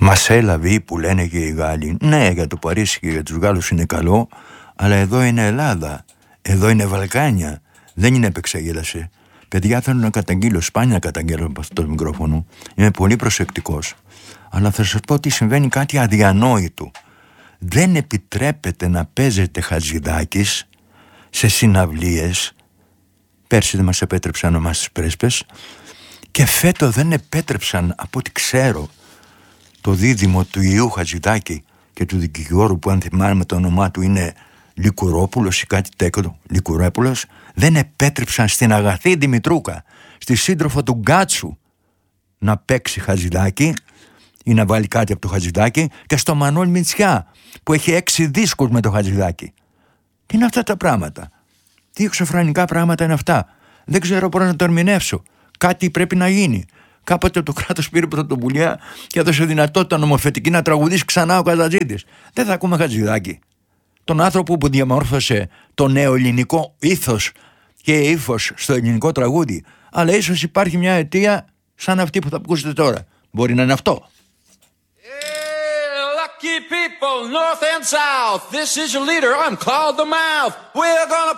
Μασέλαβη που λένε και οι Γάλλοι. Ναι, για το Παρίσι και για τους Γάλλους είναι καλό, αλλά εδώ είναι Ελλάδα, εδώ είναι Βαλκάνια, δεν είναι επεξαγγέλαση. Παιδιά, θέλω να καταγγείλω, σπάνια καταγγέλω από αυτό το μικρόφωνο, είμαι πολύ προσεκτικός, αλλά θα σας πω ότι συμβαίνει κάτι αδιανόητο. Δεν επιτρέπεται να παίζετε Χατζηδάκης σε συναυλίες. Πέρσι δεν μας επέτρεψαν ομάς τις πρέσπες και φέτο δεν επέτρεψαν, από ό,τι ξέρω, το δίδυμο του Ιού Χατζηδάκη και του δικηγόρου που αν θυμάμαι το όνομά του είναι Λικουρόπουλος ή κάτι τέτοιο, Λικουρόπουλος, δεν επέτρεψαν στην Αγαθή Δημητρούκα, στη σύντροφο του Γκάτσου, να παίξει Χατζηδάκη ή να βάλει κάτι από το Χατζηδάκη, και στο Μανώλη Μητσιά που έχει 6 δίσκους με το Χατζηδάκη. Τι είναι αυτά τα πράγματα? Τι εξωφρενικά πράγματα είναι αυτά? Δεν ξέρω πώς να το ερμηνεύσω. Κάτι πρέπει να γίνει. Κάποτε το κράτος πήρε πρωτοβουλία και έδωσε δυνατότητα νομοθετική να τραγουδήσει ξανά ο Κατατζίδης. Δεν θα ακούμε Χατζηδάκη, τον άνθρωπο που διαμόρφωσε το νέο ελληνικό ήθος και ύφος στο ελληνικό τραγούδι. Αλλά ίσως υπάρχει μια αιτία σαν αυτή που θα ακούσετε τώρα. Μπορεί να είναι αυτό. Lucky people, north and south, this is your leader, I'm Claude the Mouth. We're gonna